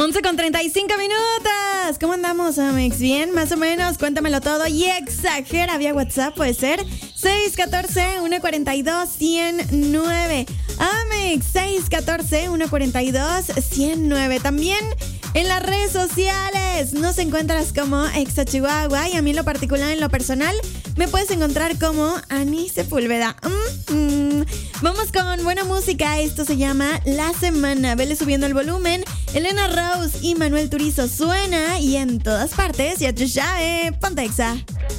11:35. ¿Cómo andamos, Amex? ¿Bien? ¿Más o menos? Cuéntamelo todo y exagera vía WhatsApp, puede ser 614-142-109. Amex, 614-142-109. También en las redes sociales nos encuentras como Exa Chihuahua, y a mí en lo particular, en lo personal, me puedes encontrar como Ani Sepúlveda. Vamos con buena música. Esto se llama La Semana. Vele subiendo el volumen. Elena Rose y Manuel Turizo suena y en todas partes. Ya tu llave. Ponte Exa.